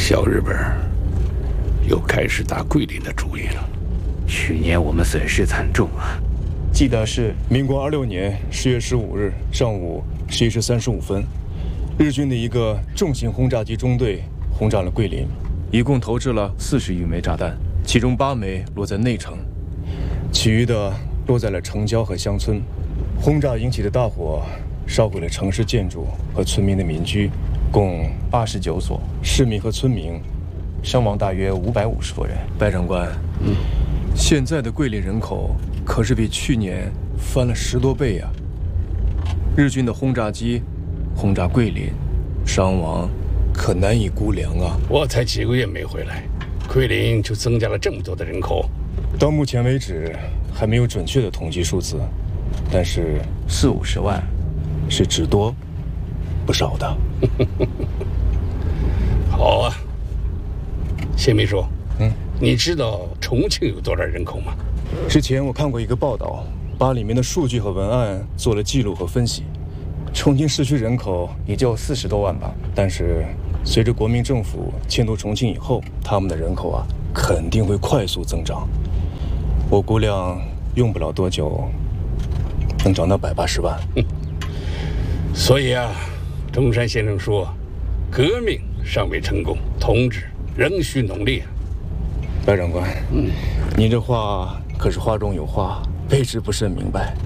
小日本又开始打桂林的主意了。 去年我们损失惨重啊！ 记得是民国26年10月15日上午11时35分，日军的一个重型轰炸机中队轰炸了桂林，一共投掷了40余枚炸弹，其中8枚落在内城，其余的落在了城郊和乡村。轰炸引起的大火烧毁了城市建筑和村民的民居，共89所，市民和村民伤亡大约550多人。白长官，现在的桂林人口可是比去年翻了10多倍呀！日军的轰炸机轰炸桂林，伤亡可难以估量啊！ 我才几个月没回来，桂林就增加了这么多的人口。 到目前为止还没有准确的统计数字，但是40-50万是只多不少的。 好啊，谢秘书，你知道重庆有多少人口吗？ 之前我看过一个报道，把里面的数据和文案做了记录和分析。重庆市区人口也就40多万吧，但是随着国民政府迁都重庆以后，他们的人口肯定会快速增长。我估量用不了多久，能涨到180万。 所以中山先生说，革命尚未成功，同志仍需努力。 白长官，您这话可是话中有话，卑职不甚明白。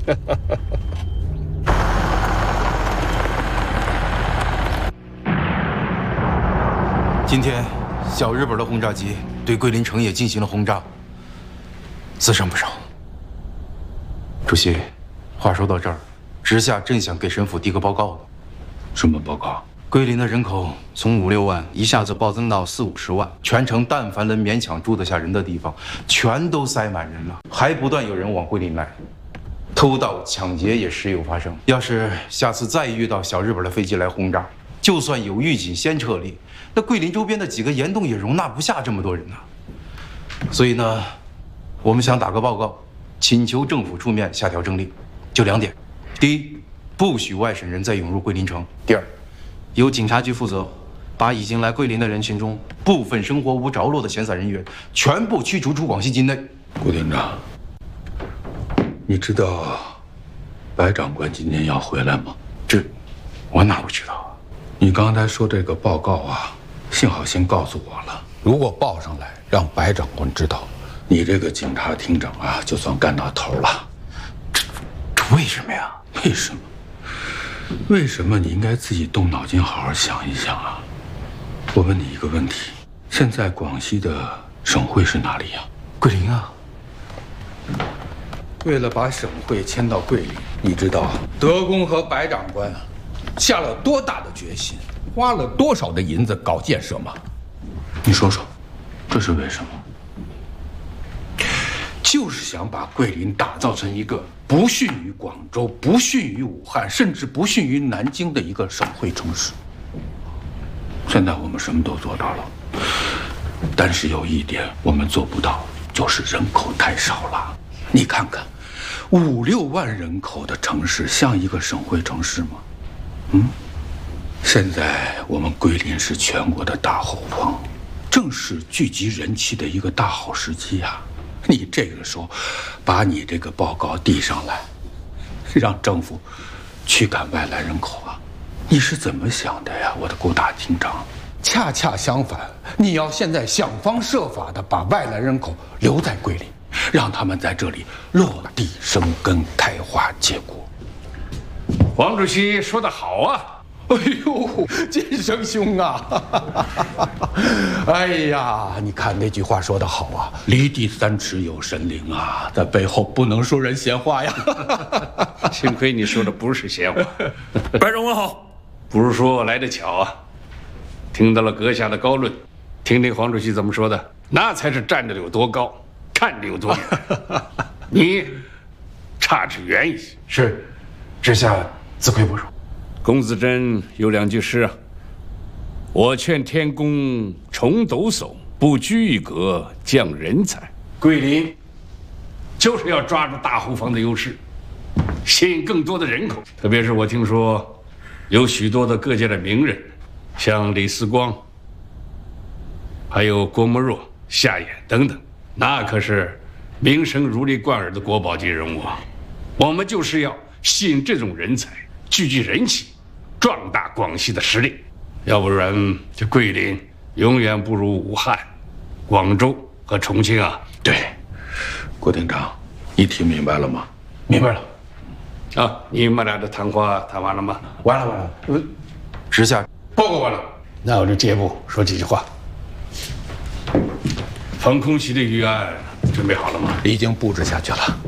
今天，小日本的轰炸机对桂林城也进行了轰炸，死伤不少。主席，话说到这儿，直下正想给省府递个报告呢。 什么报告？ 桂林的人口从5-6万一下子暴增到40-50万，全城但凡能勉强住得下人的地方，全都塞满人了，还不断有人往桂林来，偷盗抢劫也时有发生。要是下次再遇到小日本的飞机来轰炸，就算有预警先撤离，那桂林周边的几个岩洞也容纳不下这么多人呐。所以呢，我们想打个报告，请求政府出面下调政令，就2点：第一，不许外省人再涌入桂林城；第二，由警察局负责，把已经来桂林的人群中部分生活无着落的闲散人员全部驱逐出广西境内。 顾厅长，你知道白长官今天要回来吗？ 这，我哪会知道啊？ 你刚才说这个报告幸好先告诉我了。如果报上来，让白长官知道，你这个警察厅长就算干到头了。 这为什么呀？ 为什么？为什么？你应该自己动脑筋，好好想一想啊！我问你一个问题：现在广西的省会是哪里呀？ 桂林啊。 为了把省会迁到桂林，你知道德公和白长官下了多大的决心，花了多少的银子搞建设吗？你说说，这是为什么？就是想把桂林打造成一个不逊于广州、不逊于武汉，甚至不逊于南京的一个省会城市。现在我们什么都做到了，但是有一点我们做不到，就是人口太少了。你看看，5-6万人口的城市像一个省会城市吗？现在我们桂林是全国的大后方，正是聚集人气的一个大好时机啊！你这个时候把你这个报告递上来，让政府驱赶外来人口你是怎么想的呀，我的顾大厅长？恰恰相反，你要现在想方设法的把外来人口留在桂林，让他们在这里落地生根、开花结果。 黄主席说得好啊！ 哎呦，建生兄啊！哎呀，你看那句话说得好离地3尺有神灵在背后不能说人闲话呀。 幸亏你说的不是闲话。 白长官好， 不是说来得巧听到了阁下的高论，听听黄主席怎么说的，那才是站着有多高，看着有多远。你差之远矣。 是，这下自愧不如。 龚自珍有2句诗我劝天公重抖擞，不拘一格降人才。桂林就是要抓住大后方的优势，吸引更多的人口。特别是我听说有许多的各界的名人，像李四光、 还有郭沫若、夏衍等等，那可是名声如雷贯耳的国宝级人物啊！我们就是要吸引这种人才，聚集人气，壮大广西的实力。要不然，这桂林永远不如武汉、广州和重庆啊！ 对，郭厅长，你听明白了吗？ 明白了。 啊，你们俩的谈话谈完了吗？ 完了。直下报告完了。那我就接步说几句话。防空袭的预案准备好了吗？ 已经布置下去了。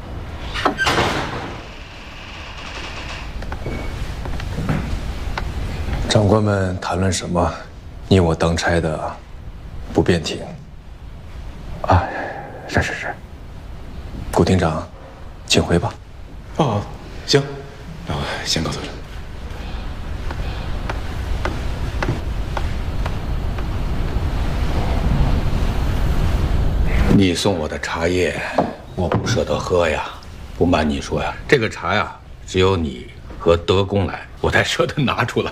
长官们谈论什么，你我当差的不便听。 啊，是。 顾厅长，请回吧。 哦，行，那我先告辞了。 你送我的茶叶，我不舍得喝呀。不瞒你说呀，这个茶呀，只有你和德公来，我才舍得拿出来。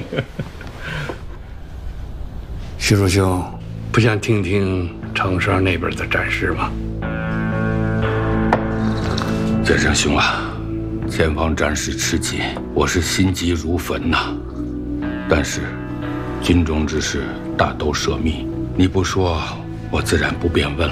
徐叔兄，不想听听长沙那边的战事吗？ 建生兄啊，前方战事吃紧，我是心急如焚呐。但是，军中之事大都涉密，你不说，我自然不便问